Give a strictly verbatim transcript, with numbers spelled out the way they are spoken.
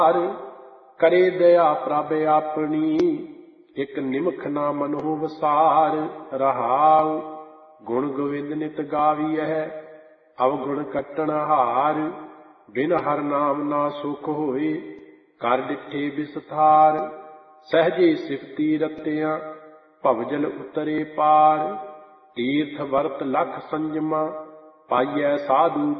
करे दया प्रभ आपनी, एक निमख ना मनो वसार। रहाउ गुण गोविंद नित गावियह, अवगुण कट्टन हार। बिन हर नाम ना सुख होए, कर डिठे बिसथार। सहजे सिफती रतियां, भवजल उतरे पार। तीर्थ वरत लख संयमा, पाइयै साधु